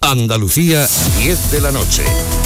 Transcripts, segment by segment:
Andalucía, 10 de la noche.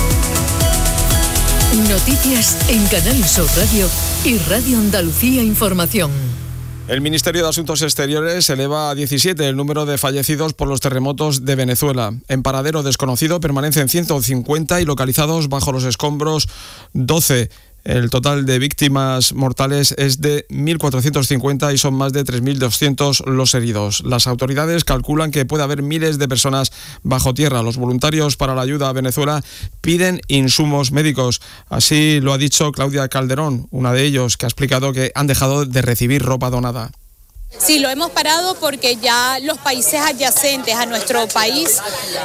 Noticias en Canal Sur Radio y Radio Andalucía Información. El Ministerio de Asuntos Exteriores eleva a 17 el número de fallecidos por los terremotos de Venezuela. En paradero desconocido permanecen 150 y localizados bajo los escombros 12. El total de víctimas mortales es de 1.450 y son más de 3.200 los heridos. Las autoridades calculan que puede haber miles de personas bajo tierra. Los voluntarios para la ayuda a Venezuela piden insumos médicos. Así lo ha dicho Claudia Calderón, una de ellos, que ha explicado que han dejado de recibir ropa donada. Sí, lo hemos parado porque ya los países adyacentes a nuestro país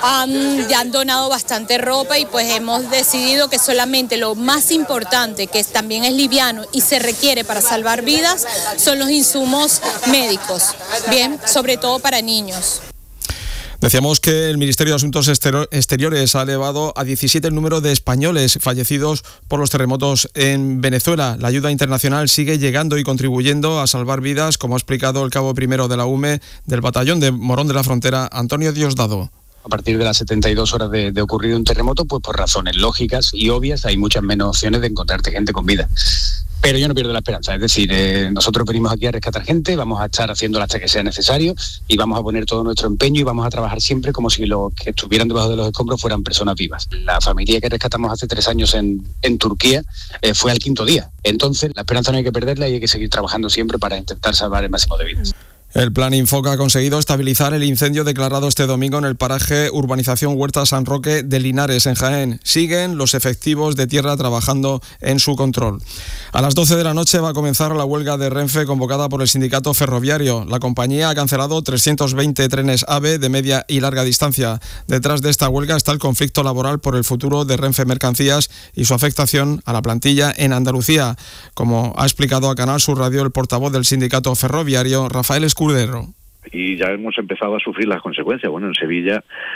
ya han donado bastante ropa y pues hemos decidido que solamente lo más importante, que también es liviano y se requiere para salvar vidas, son los insumos médicos, bien, sobre todo para niños. Decíamos que el Ministerio de Asuntos Exteriores ha elevado a 17 el número de españoles fallecidos por los terremotos en Venezuela. La ayuda internacional sigue llegando y contribuyendo a salvar vidas, como ha explicado el cabo primero de la UME del batallón de Morón de la Frontera, Antonio Diosdado. A partir de las 72 horas de ocurrido un terremoto, pues por razones lógicas y obvias hay muchas menos opciones de encontrarte gente con vida. Pero yo no pierdo la esperanza, es decir, nosotros venimos aquí a rescatar gente, vamos a estar haciéndolo hasta que sea necesario y vamos a poner todo nuestro empeño y vamos a trabajar siempre como si los que estuvieran debajo de los escombros fueran personas vivas. La familia que rescatamos hace 3 años en Turquía fue al 5.º día. Entonces, la esperanza no hay que perderla y hay que seguir trabajando siempre para intentar salvar el máximo de vidas. El Plan Infoca ha conseguido estabilizar el incendio declarado este domingo en el paraje Urbanización Huerta San Roque de Linares, en Jaén. Siguen los efectivos de tierra trabajando en su control. A las 12 de la noche va a comenzar la huelga de Renfe convocada por el sindicato ferroviario. La compañía ha cancelado 320 trenes AVE de media y larga distancia. Detrás de esta huelga está el conflicto laboral por el futuro de Renfe Mercancías y su afectación a la plantilla en Andalucía, como ha explicado a Canal Sur Radio el portavoz del sindicato ferroviario, Rafael Escudero. Y ya hemos empezado a sufrir las consecuencias. Bueno, en Sevilla